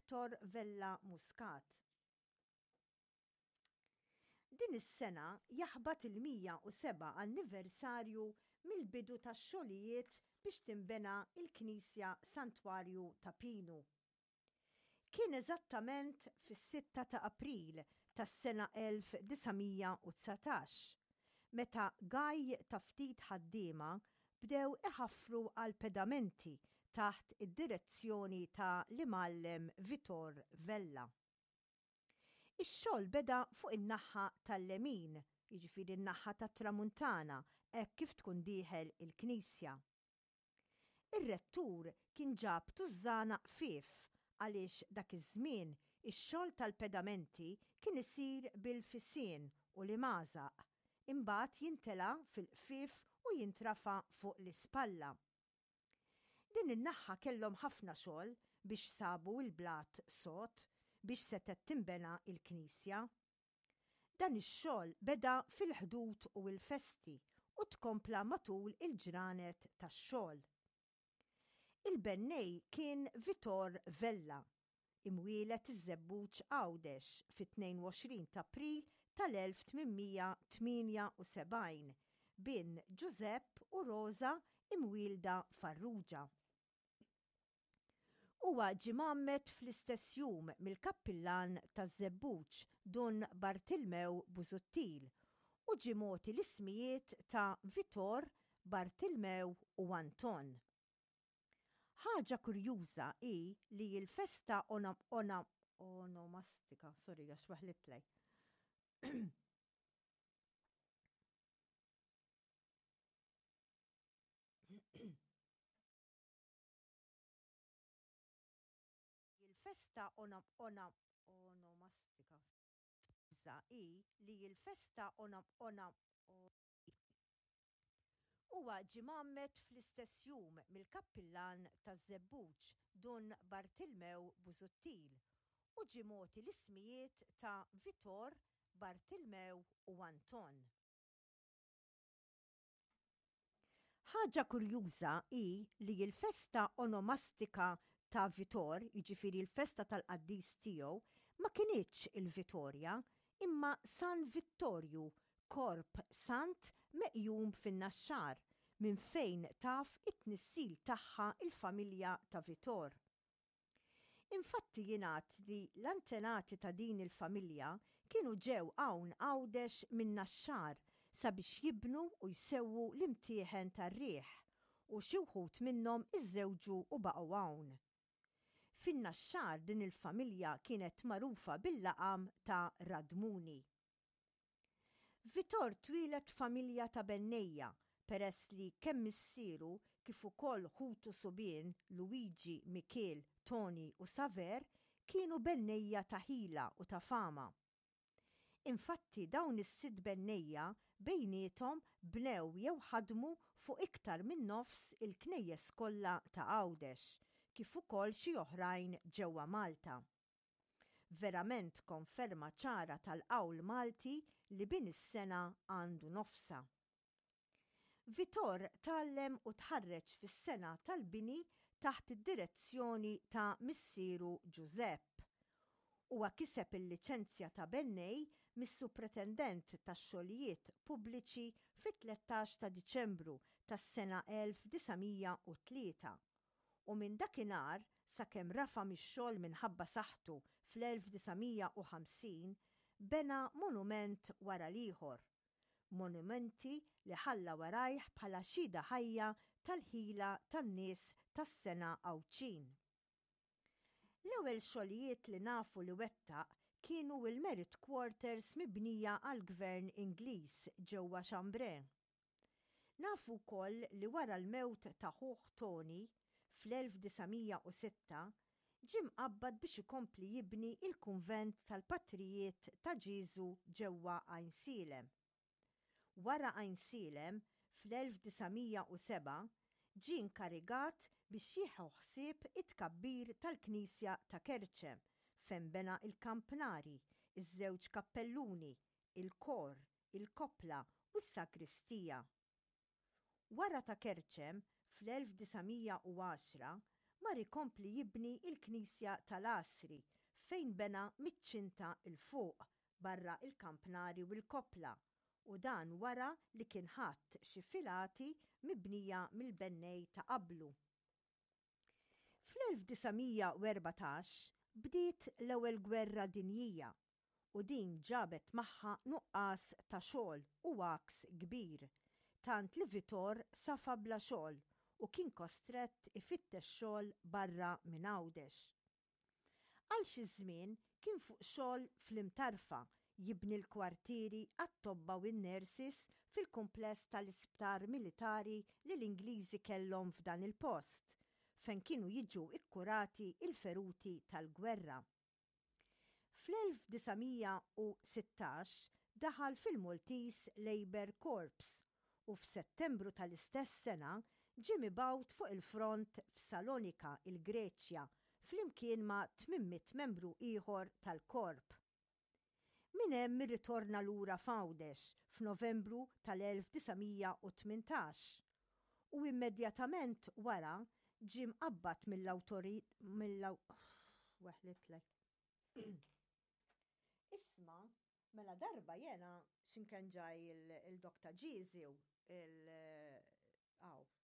Victor Vella Muscat. Din is-sena jaħbad il-107 anniversarju mill-bidu tax-xogħlijiet biex tinbena il-Knisja Santwarju ta' Pinu. Kien eżattament fis-6 ta' April tas-sena 1919, meta gaj ta' ftit ħaddiema bdew iħaffru għal pedamenti taħt id-direzzjoni ta' l-imgħallem Vitor Vella. Ix-xogħol beda fuq in-naħa tal-lemin, jiġifieri n-naħa tat-tramuntana, hekk kif tkun dieħel il-Knisja. Ir-rettur kien ġab tużżana qfief għaliex dak iż-żmien ix-xogħol tal-pedamenti kien isir bil-fissien u l-imgħażaq, imbagħad jintela fil-qfief u jintrafa' fuq l-ispalla. Din in-naħa kellhom ħafna xogħol biex sabu l-blat sod biex setet tinbena il-Knisja. Dan ix-xogħol beda fil-ħdud u l-festi u tkompla matul il-ġranet tax-xogħol. Il-bennej kien Vitor Vella, imwielet iż-żebbuġ Għawdex fit-22 ta' April tal-1878 bin Giuseppe u Rosa imwielda Farrugia. Huwa ġie mammet fl-istess jum mill-kappillan taż-żebbuġ Don Bartilmew Busuttil u ġie mogħti l-ismijiet ta' Vitor, Bartilmew u Anton. Ħaġa kurjuża hi li l-festa onomastika, għax waħlitlej. Il-festa onomastika hi li l-festa huwa ġie mammet fl-istess jum mill-kappillan taż-żebbuġ Don Bartilmew Busuttil u ġie mogħti l-ismijiet ta' Vitor, Bartilmew u Anton. Ħaġa kurjuża hi li l-festa onomastika ta' Vitor, jiġifieri l-festa tal-qaddis tiegħu, ma kinitx il-Vittorja, imma San Vittorju, korp sant meqjum fin-naxxar, minn fejn taf it-tnissil tagħha il-familja ta' Vitor. Infatti jingħad li l-antenati ta' din il-familja kienu ġew hawn Għawdex minn Naxxar sabiex jibnu u jsewwu l-imtieħen tar-riħ u xi wħud minnhom iżżewġu u baqgħu hawn. Fin-Naxxar din il-familja kienet magħrufa bil-laqam ta' Radmuni. Vitor twilet familja ta' bennejja peress li kemm missieru kif ukoll ħutu subien Luigi, Michel, Tony u Saver kienu bennejja ta' ħila u ta' fama. Infatti dawn is-sitt bennejja bejniethom bnew jew ħadmu fuq iktar minn nofs il-knejjes kollha ta' Għawdex, kif ukoll xi oħrajn ġewwa Malta. Verament konferma ċara tal-qawl Malti li bin is-sena għandu nofsa. Vitor tgħallem u tħarreġ fis-sena tal-bini taħt id-direzzjoni ta' missieru Giuseppe. Huwa kiseb il-liċenzja ta' bennej mis-supretendent tax-xogħlijiet pubbliċi fit-13 ta' Diċembru tas-sena 1903 u minn dakinhar sakemm rafa mix-xogħol minħabba saħħtu fl-1950 bena monument wara l-ieħor. Monumenti li ħalla warajh bħala xhieda ħajja tal-ħila tan-nies tas-sena Għawċin. L-ewwel xogħlijiet li nafu li wettaq kienu il-Merit Quarters mibnija għall-Gvern Ingliż ġewwa Chambray. Nafu wkoll li wara l-mewt ta' ħuħ Tony fl-1906 ġie mqabbad biex ikompli jibni il-Kunvent tal-Patrijiet ta' Ġiesu ġewwa Għajnsilem. Wara Għajnsilem fl-1907 ġie inkarigat biex jieħu ħsieb it-tkabbir tal-Knisja ta' Kerċem fejn bena il-kampnari, iż-żewġ kappelluni, il-kor, il-kopla u s-sakristija. Wara ta' Kerċem fl-1910 mar ikompli jibni il-Knisja tal-Asri fejn bena miċ-ċinta il-fuq barra il-kampnari u l-kopla u dan wara li kien ħadd xi filati mibnija mill-bennej ta' qablu. Fl-1914 bdiet l-ewwel gwerra dinjija u din ġabet magħha nuqqas ta' xogħol u għaks kbir, tant li Vitor safa bla xogħol u kien kostrett ifittex xogħol barra minn Għawdex. Għal xi żmien kien fuq xogħol fl-imtarfa jibni l-kwartieri għat-tobba u n-nurses fil-kumpless tal-isptar militari li l-Ingliżi kellhom f'dan il-post, fejn kienu jiġu ikkurati il-feruti tal-gwerra. Fl-1916 daħal fil-Maltese Labour Corps u f'Settembru tal-istess sena ġie mibgħut fuq il-front f'Salonika, il-Greċja, flimkien ma' 800 membru ieħor tal-korp. Min hemm irritorna lura f'Għawdex f'Novembru tal-1918 u immedjatament wara ġie mqabbad Isma' mela darba jena x'imkien ġaj il-Dokta Ġiżi